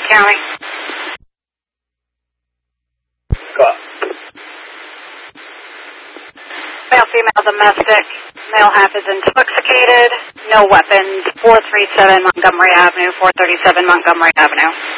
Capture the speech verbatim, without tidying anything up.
County. Go on. Male, female, domestic. Male half is intoxicated. No weapons. four thirty-seven Montgomery Avenue, four thirty-seven Montgomery Avenue.